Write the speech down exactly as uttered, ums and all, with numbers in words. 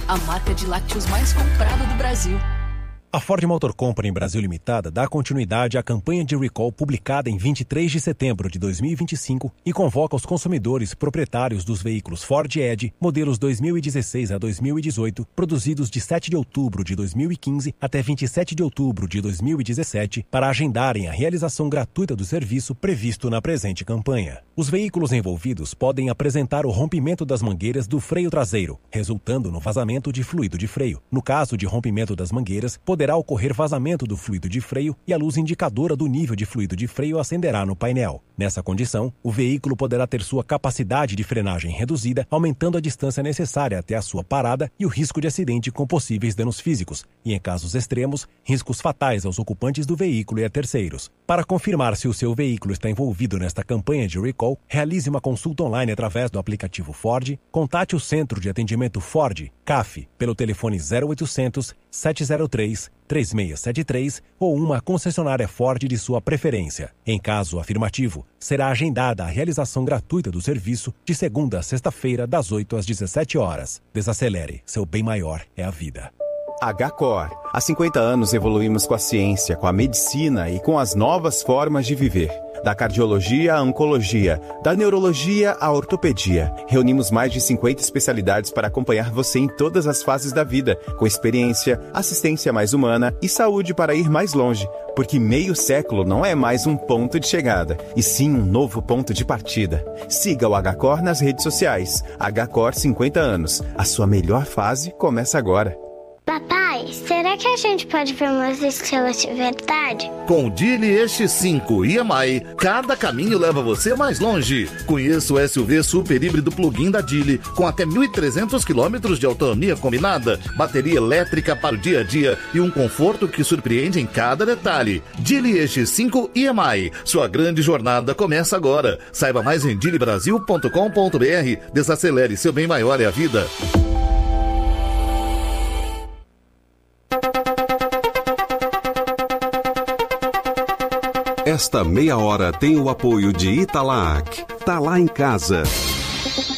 a marca de lácteos mais comprada do Brasil. A Ford Motor Company Brasil Limitada dá continuidade à campanha de recall publicada em vinte e três de setembro de dois mil e vinte e cinco e convoca os consumidores proprietários dos veículos Ford Edge, modelos dois mil e dezesseis a dois mil e dezoito, produzidos de sete de outubro de dois mil e quinze até vinte e sete de outubro de dois mil e dezessete, para agendarem a realização gratuita do serviço previsto na presente campanha. Os veículos envolvidos podem apresentar o rompimento das mangueiras do freio traseiro, resultando no vazamento de fluido de freio. No caso de rompimento das mangueiras, poderá Poderá ocorrer vazamento do fluido de freio e a luz indicadora do nível de fluido de freio acenderá no painel. Nessa condição, o veículo poderá ter sua capacidade de frenagem reduzida, aumentando a distância necessária até a sua parada e o risco de acidente com possíveis danos físicos, e em casos extremos, riscos fatais aos ocupantes do veículo e a terceiros. Para confirmar se o seu veículo está envolvido nesta campanha de recall, realize uma consulta online através do aplicativo Ford, contate o Centro de Atendimento Ford, C A F, pelo telefone zero oitocentos, sete zero três, três seis sete três ou uma concessionária Ford de sua preferência. Em caso afirmativo, será agendada a realização gratuita do serviço de segunda a sexta-feira, das oito às dezessete horas. Desacelere, seu bem maior é a vida. H-Cor. Há cinquenta anos evoluímos com a ciência, com a medicina e com as novas formas de viver. Da cardiologia à oncologia, da neurologia à ortopedia. Reunimos mais de cinquenta especialidades para acompanhar você em todas as fases da vida, com experiência, assistência mais humana e saúde para ir mais longe. Porque meio século não é mais um ponto de chegada, e sim um novo ponto de partida. Siga o H-Cor nas redes sociais. H-Cor cinquenta anos. A sua melhor fase começa agora. Papai, será que a gente pode ver umas estrelas de verdade? Com o Geely E X cinco e M I, cada caminho leva você mais longe. Conheça o S U V super híbrido plug-in da Geely, com até mil e trezentos quilômetros de autonomia combinada, bateria elétrica para o dia a dia e um conforto que surpreende em cada detalhe. Geely E X cinco e M I, sua grande jornada começa agora. Saiba mais em geely brasil ponto com ponto b r. Desacelere, seu bem maior é a vida. Esta meia hora tem o apoio de Italac. Tá lá em casa.